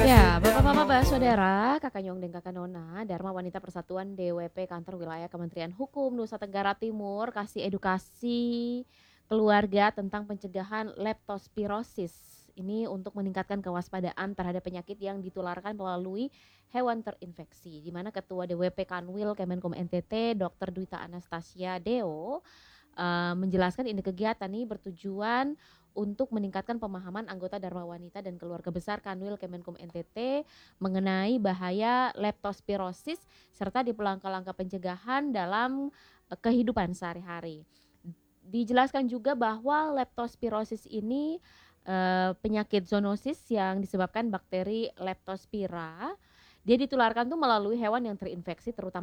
Ya, sudah Bapak-bapak, memulai. Saudara, Kakak Nyong dan Kakak Nona, Dharma Wanita Persatuan DWP Kantor Wilayah Kementerian Hukum Nusa Tenggara Timur kasih edukasi keluarga tentang pencegahan leptospirosis. Ini untuk meningkatkan kewaspadaan terhadap penyakit yang ditularkan melalui hewan terinfeksi. Di mana Ketua DWP Kanwil Kemenkum NTT, Dr. Dwita Anastasia Deo, menjelaskan ini kegiatan nih bertujuan untuk meningkatkan pemahaman anggota Dharma Wanita dan keluarga besar Kanwil Kemenkum NTT mengenai bahaya leptospirosis serta di langkah-langkah pencegahan dalam kehidupan sehari-hari. Dijelaskan juga bahwa leptospirosis ini penyakit zoonosis yang disebabkan bakteri Leptospira. Dia ditularkan tuh melalui hewan yang terinfeksi terutama